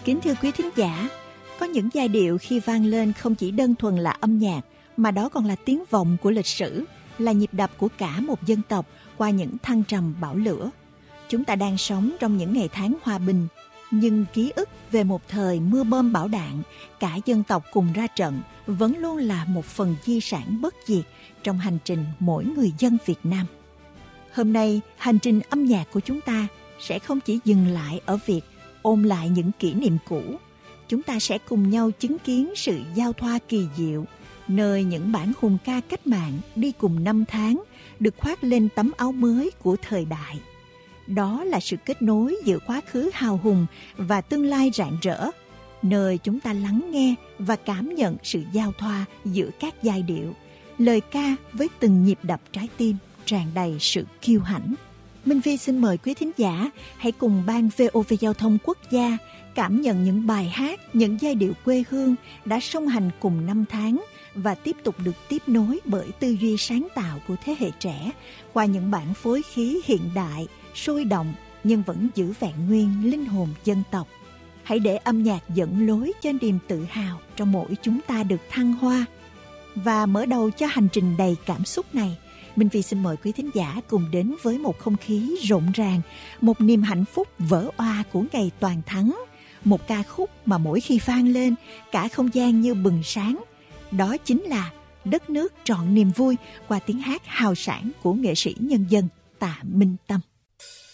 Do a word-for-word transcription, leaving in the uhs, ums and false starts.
Kính thưa quý thính giả, có những giai điệu khi vang lên không chỉ đơn thuần là âm nhạc, mà đó còn là tiếng vọng của lịch sử, là nhịp đập của cả một dân tộc qua những thăng trầm bão lửa. Chúng ta đang sống trong những ngày tháng hòa bình, nhưng ký ức về một thời mưa bom bão đạn, cả dân tộc cùng ra trận vẫn luôn là một phần di sản bất diệt trong hành trình mỗi người dân Việt Nam. Hôm nay, hành trình âm nhạc của chúng ta sẽ không chỉ dừng lại ở việc ôn lại những kỷ niệm cũ. Chúng ta sẽ cùng nhau chứng kiến sự giao thoa kỳ diệu, nơi những bản hùng ca cách mạng đi cùng năm tháng được khoác lên tấm áo mới của thời đại. Đó là sự kết nối giữa quá khứ hào hùng và tương lai rạng rỡ, nơi chúng ta lắng nghe và cảm nhận sự giao thoa giữa các giai điệu, lời ca với từng nhịp đập trái tim tràn đầy sự kiêu hãnh. Minh Phi xin mời quý thính giả hãy cùng ban vê o vê Giao thông Quốc gia cảm nhận những bài hát, những giai điệu quê hương đã song hành cùng năm tháng và tiếp tục được tiếp nối bởi tư duy sáng tạo của thế hệ trẻ qua những bản phối khí hiện đại, sôi động nhưng vẫn giữ vẹn nguyên linh hồn dân tộc. Hãy để âm nhạc dẫn lối cho niềm tự hào trong mỗi chúng ta được thăng hoa. Và mở đầu cho hành trình đầy cảm xúc này, Minh Phi xin mời quý thính giả cùng đến với một không khí rộn ràng, một niềm hạnh phúc vỡ òa của ngày toàn thắng, một ca khúc mà mỗi khi vang lên, cả không gian như bừng sáng. Đó chính là Đất nước trọn niềm vui qua tiếng hát hào sảng của nghệ sĩ nhân dân Tạ Minh Tâm.